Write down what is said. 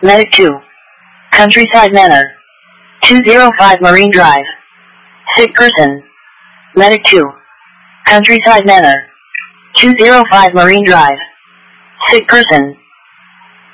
Medic 2. Countryside Manor. 205 Marine Drive. Sick person. Medic 2. Countryside Manor. 205 Marine Drive. Sick person.